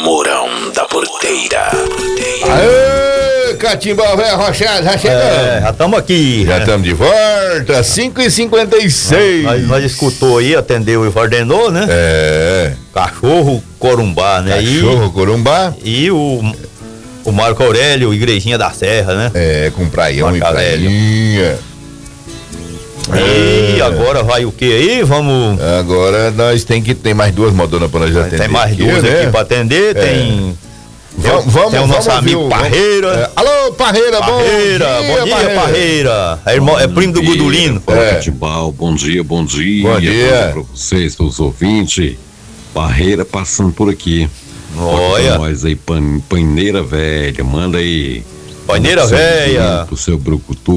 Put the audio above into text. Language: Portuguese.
Mourão da Porteira. Aê, Catimbau, velho, Rochado, já chegamos. Já estamos aqui. Já estamos de volta, 5h56. Nós escutou aí, atendeu e ordenou, né? Cachorro Corumbá, né? Cachorro Corumbá. E o Marco Aurélio, Igrejinha da Serra, né? Com praião e prainha. E agora vai o que aí? Vamos. Agora nós tem mais duas modonas para nós atender. Tem mais duas aqui para atender, tem. Tem o nosso amigo Parreira. Alô, Parreira, bom dia, Parreira. É primo do Gudulino. Catimbau, bom dia. Bom dia para vocês, para os ouvintes. Parreira passando por aqui. Olha. Nós aí, Paineira Velha, manda aí. Paineira Velha. Pro seu brucutu